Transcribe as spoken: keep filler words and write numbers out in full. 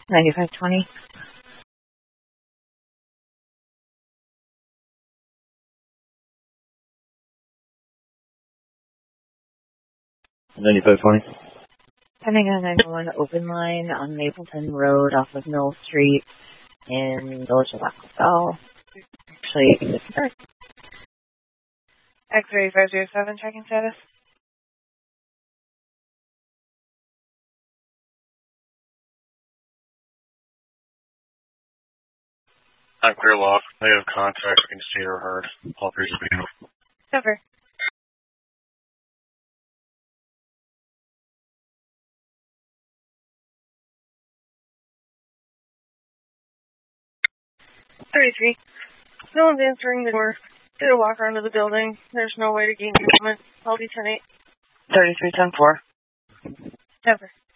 ninety-five twenty. ninety-five twenty. Pending on nine one one open line on Mapleton Road off of Mill Street in Village of Aquafell. Actually, it's correct. X-ray five zero seven, checking status. I'm clear lock. Negative contact. We can see or heard. All three are being. Cover. thirty-three. No one's answering the door. Did a walk around to the building. There's no way to gain movement. I'll be ten eight. thirty-three ten four. Cover.